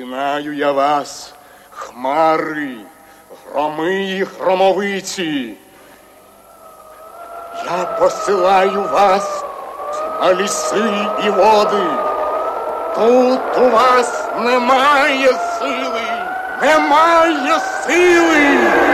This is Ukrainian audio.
Знаю я вас, хмари, громи і громовиці. Я посилаю вас на ліси і води. Тут у вас немає сили, немає сили.